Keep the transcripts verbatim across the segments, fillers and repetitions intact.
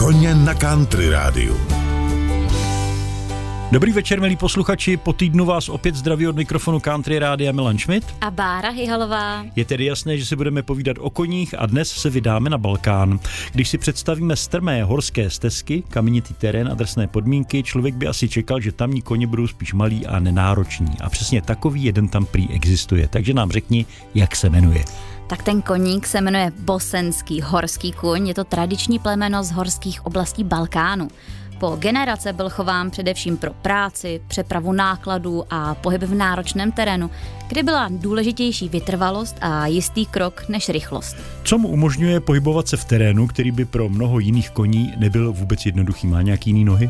Koně na Country rádiu. Dobrý večer, milí posluchači, po týdnu vás opět zdraví od mikrofonu Country rádia Milan Schmidt a Bára Hyhalová. Je tedy jasné, že si budeme povídat o koních a dnes se vydáme na Balkán. Když si představíme strmé horské stezky, kamenitý terén a drsné podmínky, člověk by asi čekal, že tamní koně budou spíš malí a nenároční. A přesně takový jeden tam prý existuje. Takže nám řekni, jak se jmenuje. Tak ten koník se jmenuje bosenský horský kůň, je to tradiční plemeno z horských oblastí Balkánu. Po generace byl chován především pro práci, přepravu nákladů a pohyb v náročném terénu, kde byla důležitější vytrvalost a jistý krok než rychlost. Co mu umožňuje pohybovat se v terénu, který by pro mnoho jiných koní nebyl vůbec jednoduchý? Má nějaký jiný nohy?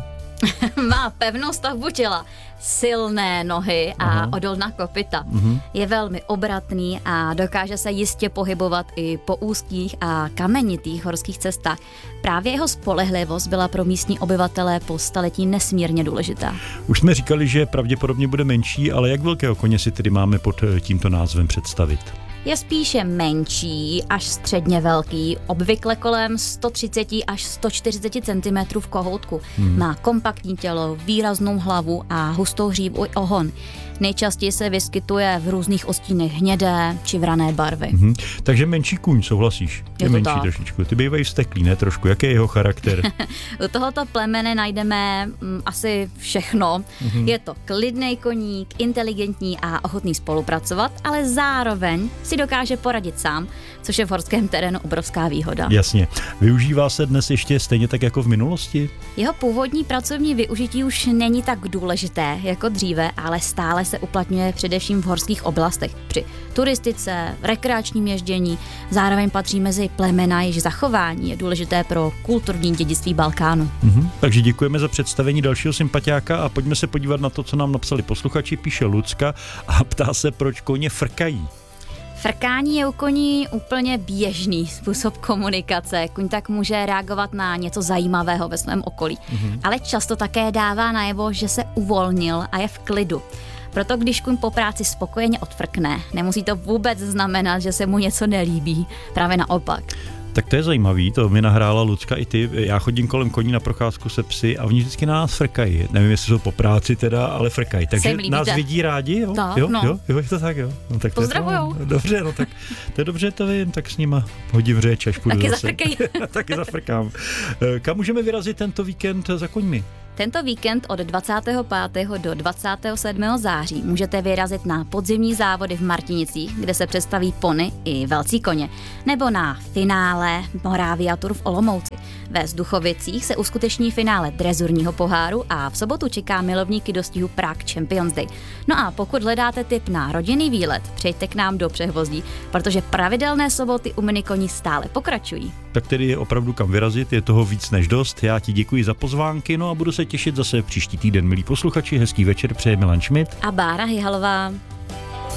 Má pevnou stavbu těla, silné nohy a Aha. odolná kopyta. Uh-huh. Je velmi obratný a dokáže se jistě pohybovat i po úzkých a kamenitých horských cestách. Právě jeho spolehlivost byla pro místní obyvatele po staletí nesmírně důležitá. Už jsme říkali, že pravděpodobně bude menší, ale jak velkého koně si tedy máme pod tímto názvem představit? Je spíše menší až středně velký, obvykle kolem sto třicet až sto čtyřicet centimetrů v kohoutku. Hmm. Má kompaktní tělo, výraznou hlavu a hustou hřívu i ohon. Nejčastěji se vyskytuje v různých odstínech hnědé či vrané barvy. Hmm. Takže menší kůň, souhlasíš? Je, je menší tak. Trošičku. Ty bývají vzteklý, ne trošku? Jaký je jeho charakter? U tohoto plemene najdeme mm, asi všechno. Hmm. Je to klidný koník, inteligentní a ochotný spolupracovat, ale zároveň si dokáže poradit sám, což je v horském terénu obrovská výhoda. Jasně. Využívá se dnes ještě stejně tak jako v minulosti? Jeho původní pracovní využití už není tak důležité jako dříve, ale stále se uplatňuje především v horských oblastech. Při turistice, rekreačním ježdění, zároveň patří mezi plemena, jejichž zachování je důležité pro kulturní dědictví Balkánu. Mhm. Takže děkujeme za představení dalšího sympatiáka a pojďme se podívat na to, co nám napsali posluchači. Píše Lucka a ptá se, proč koně frkají. Frkání je u koní úplně běžný způsob komunikace. Kuň tak může reagovat na něco zajímavého ve svém okolí. Mm-hmm. Ale často také dává najevo, že se uvolnil a je v klidu. Proto když kuň po práci spokojeně odfrkne, nemusí to vůbec znamenat, že se mu něco nelíbí. Právě naopak. Tak to je zajímavý, to mi nahrála Lucka i ty. Já chodím kolem koní na procházku se psy a oni vždycky na nás frkají. Nevím, jestli jsou po práci teda, ale frkají. Takže nás vidí rádi, jo? To, jo, no. jo, jo, je to tak, jo. No, tak pozdravujou. To je, dobře, no tak to je dobře, to vím, tak s nima hodím řeč, až půjdu taky zase. Taky zafrkají. Taky zafrkám. Kam můžeme vyrazit tento víkend za koňmi? Tento víkend od dvacátého pátého do dvacátého sedmého září můžete vyrazit na podzimní závody v Martinicích, kde se představí pony i velcí koně, nebo na finále Moravia Tour v Olomouci. Ve Zduchovicích se uskuteční finále drezurního poháru a v sobotu čeká milovníky dostihu Prague Champions Day. No a pokud hledáte tip na rodinný výlet, přejďte k nám do Přehvozdí, protože pravidelné soboty u minikoní stále pokračují. Tak tedy je opravdu kam vyrazit, je toho víc než dost. Já ti děkuji za pozvánky, no a budu se těšit zase příští týden, milí posluchači. Hezký večer, přeje Milan Schmidt a Bára Hyhalová.